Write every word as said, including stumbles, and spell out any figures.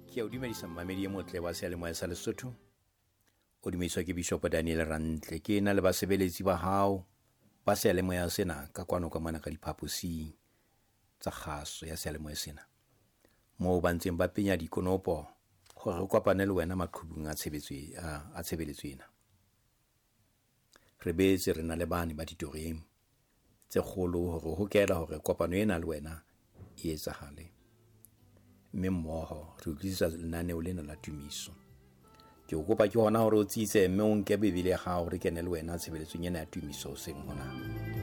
Ke a o dumedisa mmamedi e motle wa seyalemoya sa Lesotho. O dumediswa ke Bishop Daniel Rantle. Ke na le basebeletsi ba hao ba seyalemoya sena ka kwano ka mona ka diphaposing tsa kgaso ya seyalemoya sena, moo ba ntseng ba penya dikonopo gore re kopane le wena maqhubung a tshebetso a tshebeletso ena. Re betse re na le bane ba ditoreng tse kgolo hore ho kela hore kopano ena le wena e etsahale, mme mmoho re utlwisisa lenaneo lena la tumiso. Ke o kopa ke hona hore o tsitse mme o nke bebele ya hao re kene le wena tshebeletsong ena ya tumiso seng hona.